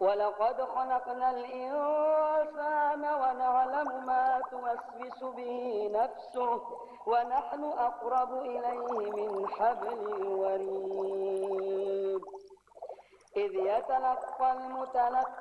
ولقد خلقنا الإنسان ونعلم ما توسوس به نفسه ونحن أقرب إليه من حبل الوريد إذ يتلقى المتلقى